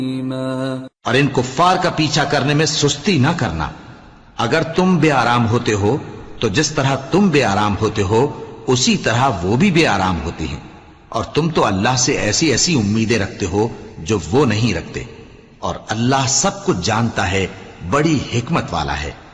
और इन कुफ्फार का पीछा करने में सुस्ती ना करना। अगर तुम बेआराम होते हो तो जिस तरह तुम बेआराम होते हो उसी तरह वो भी बेआराम होती हैं, और तुम तो अल्लाह से ऐसी ऐसी उम्मीदें रखते हो जो वो नहीं रखते, और अल्लाह सब कुछ जानता है, बड़ी हिकमत वाला है।